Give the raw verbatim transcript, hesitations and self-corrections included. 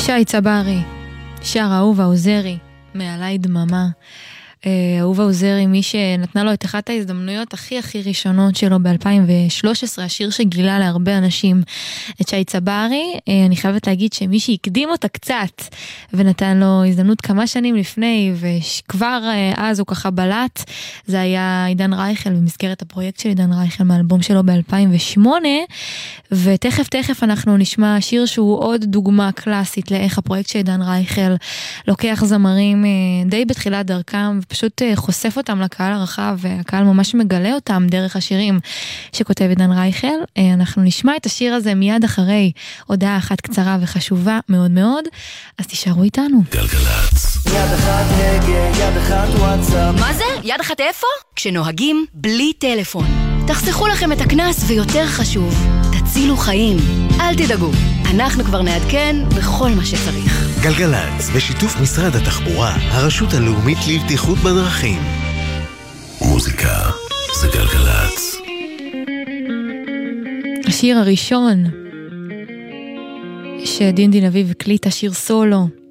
שי צברי, שר אהובה עוזרי, מעלי דממה. אהובה עוזרי, מי שנתנה לו את אחת ההזדמנויות הכי הכי ראשונות שלו ב-אלפיים ושלוש עשרה, השיר שגילה להרבה אנשים את שי צברי. אני חייבת להגיד שמי שהקדים אותה קצת ונתן לו הזדמנות כמה שנים לפני, וכבר אז הוא ככה בלט, זה היה עידן רייכל, במסגרת הפרויקט של עידן רייכל מאלבום שלו ב-אלפיים ושמונה, ותכף תכף אנחנו נשמע שיר שהוא עוד דוגמה קלאסית לאיך הפרויקט של עידן רייכל לוקח זמרים די בתחילת דרכם, פשוט חושף אותם לקהל הרחב, והקהל ממש מגלה אותם דרך השירים שכותב עידן רייכל. אנחנו נשמע את השיר הזה מיד אחרי הודעה אחת קצרה וחשובה מאוד מאוד, אז תישארו איתנו. גלגלצ. יד אחת הגה, יד אחת וואטסאפ. מה זה? יד אחת איפה? כשנוהגים בלי טלפון. תחסכו לכם את הכנס, ויותר חשוב, תצילו חיים. אל תדאגו, אנחנו כבר נעדכן בכל מה שצריך. גלגלצ, בשיתוף משרד התחבורה, הרשות הלאומית לבטיחות בדרכים. מוזיקה זה גלגלצ. השיר הראשון שדין דין אביב הקליט, השיר סולו,